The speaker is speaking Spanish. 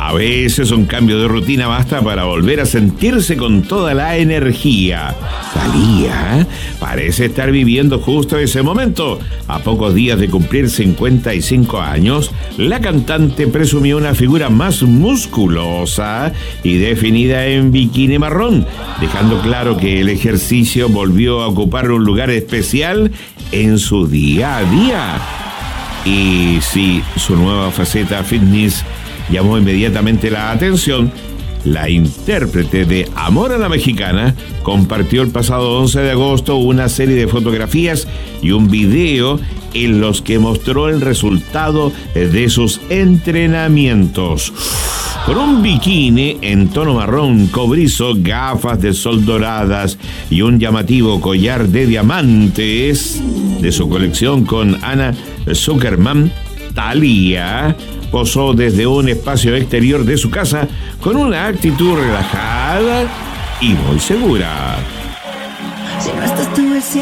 A veces un cambio de rutina basta para volver a sentirse con toda la energía. Thalía parece estar viviendo justo ese momento. A pocos días de cumplir 55 años, la cantante presumió una figura más musculosa y definida en bikini marrón, dejando claro que el ejercicio volvió a ocupar un lugar especial en su día a día. Y sí, su nueva faceta fitness llamó inmediatamente la atención. La intérprete de Amor a la Mexicana compartió el pasado 11 de agosto una serie de fotografías y un video en los que mostró el resultado de sus entrenamientos. Con un bikini en tono marrón cobrizo, gafas de sol doradas y un llamativo collar de diamantes de su colección con Anna Zuckerman, Thalía posó desde un espacio exterior de su casa con una actitud relajada y muy segura.